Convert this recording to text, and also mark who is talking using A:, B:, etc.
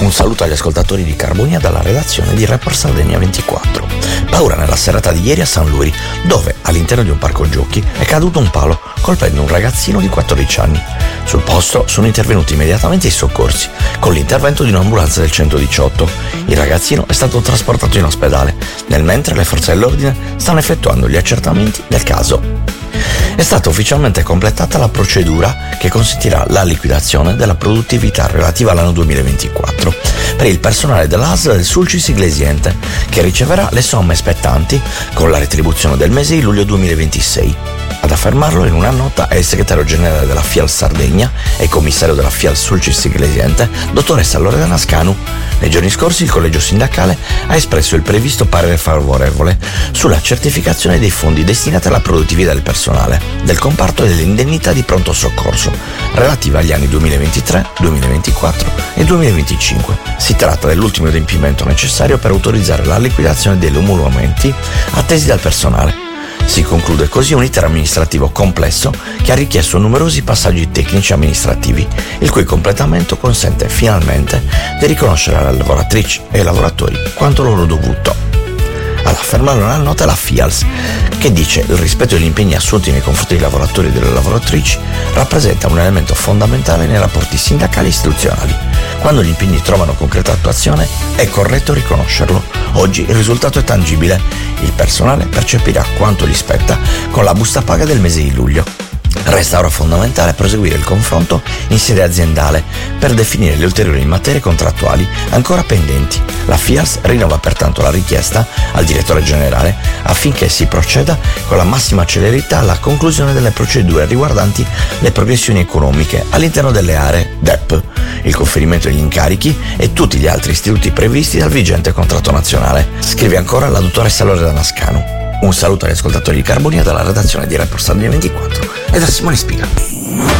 A: Un saluto agli ascoltatori di Carbonia dalla redazione di Report Sardegna 24. Paura nella serata di ieri a San Luiri, dove all'interno di un parco giochi è caduto un palo, colpendo un ragazzino di 14 anni. Sul posto sono intervenuti immediatamente i soccorsi, con l'intervento di un'ambulanza del 118. Il ragazzino è stato trasportato in ospedale, nel mentre le forze dell'ordine stanno effettuando gli accertamenti del caso. È stata ufficialmente completata la procedura che consentirà la liquidazione della produttività relativa all'anno 2024 per il personale dell'ASL del Sulcis Iglesiente, che riceverà le somme spettanti con la retribuzione del mese di luglio 2026. Ad affermarlo in una nota è il segretario generale della FIAL Sardegna e commissario della FIAL Sulcis Iglesiente, dottoressa Loredana Scanu. Nei giorni scorsi il collegio sindacale ha espresso il previsto parere favorevole sulla certificazione dei fondi destinati alla produttività del personale del comparto e delle indennità di pronto soccorso relative agli anni 2023, 2024 e 2025. Si tratta dell'ultimo adempimento necessario per autorizzare la liquidazione degli emolumenti attesi dal personale. Si conclude così un iter amministrativo complesso che ha richiesto numerosi passaggi tecnici amministrativi, il cui completamento consente finalmente di riconoscere alle lavoratrici e ai lavoratori quanto loro dovuto. Ad affermarlo nella nota la FIALS, che dice il rispetto degli impegni assunti nei confronti dei lavoratori e delle lavoratrici rappresenta un elemento fondamentale nei rapporti sindacali e istituzionali. Quando gli impegni trovano concreta attuazione è corretto riconoscerlo. Oggi il risultato è tangibile. Il personale percepirà quanto gli spetta con la busta paga del mese di luglio. Resta ora fondamentale proseguire il confronto in sede aziendale per definire le ulteriori materie contrattuali ancora pendenti. La FIALS rinnova pertanto la richiesta al direttore generale affinché si proceda con la massima celerità alla conclusione delle procedure riguardanti le progressioni economiche all'interno delle aree DEP, il conferimento degli incarichi e tutti gli altri istituti previsti dal vigente contratto nazionale. Scrive ancora la dottoressa Loredana Scanu. Un saluto agli ascoltatori di Carbonia dalla redazione di Report Sardegna 24 e da Simone Spiga.